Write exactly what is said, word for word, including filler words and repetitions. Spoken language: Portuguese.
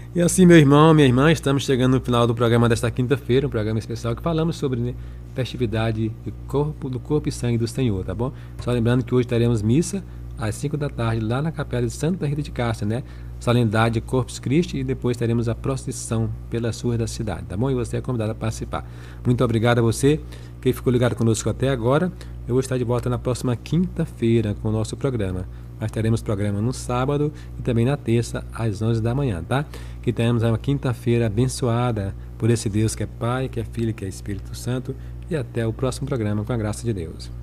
E assim, meu irmão, minha irmã, estamos chegando no final do programa desta quinta-feira, um programa especial que falamos sobre, né, festividade do corpo, do corpo e sangue do Senhor, tá bom? Só lembrando que hoje teremos missa às cinco da tarde lá na capela de Santa Rita de Cássia, né? Solenidade Corpus Christi, e depois teremos a procissão pelas ruas da cidade, tá bom? E você é convidado a participar. Muito obrigado a você que ficou ligado conosco até agora. Eu vou estar de volta na próxima quinta-feira com o nosso programa. Nós teremos programa no sábado e também na terça, às onze da manhã, tá? Que tenhamos uma quinta-feira abençoada por esse Deus que é Pai, que é Filho, que é Espírito Santo. E até o próximo programa, com a graça de Deus.